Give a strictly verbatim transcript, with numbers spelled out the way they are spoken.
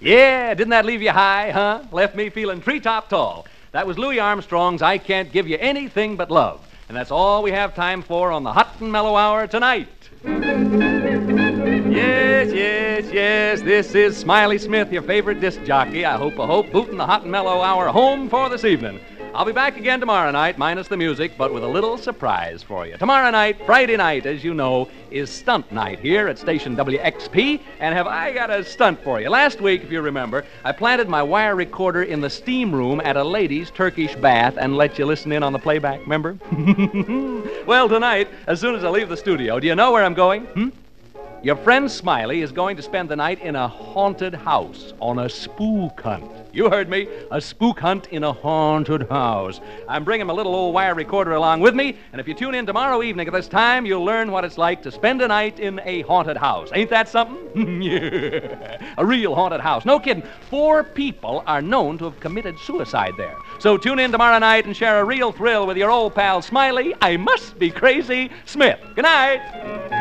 Yeah, didn't that leave you high, huh? Left me feeling treetop tall. That was Louis Armstrong's I Can't Give You Anything But Love. And that's all we have time for on the Hot and Mellow Hour tonight. Yes, yes, yes, this is Smiley Smith, your favorite disc jockey. I hope, I hope, booting the Hot and Mellow Hour home for this evening. I'll be back again tomorrow night, minus the music, but with a little surprise for you. Tomorrow night, Friday night, as you know, is stunt night here at station W X P, and have I got a stunt for you. Last week, if you remember, I planted my wire recorder in the steam room at a lady's Turkish bath and let you listen in on the playback, remember? Well, tonight, as soon as I leave the studio, do you know where I'm going? Hmm? Your friend Smiley is going to spend the night in a haunted house on a spook hunt. You heard me, a spook hunt in a haunted house. I'm bringing my little old wire recorder along with me, and if you tune in tomorrow evening at this time, you'll learn what it's like to spend a night in a haunted house. Ain't that something? Yeah, a real haunted house. No kidding. Four people are known to have committed suicide there. So tune in tomorrow night and share a real thrill with your old pal Smiley, I must be crazy, Smith. Good night.